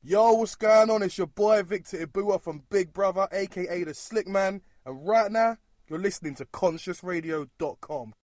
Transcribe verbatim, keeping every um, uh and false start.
Yo, what's going on? It's your boy Victor Ibua from Big Brother, aka The Slick Man, and right now, you're listening to conscious radio dot com.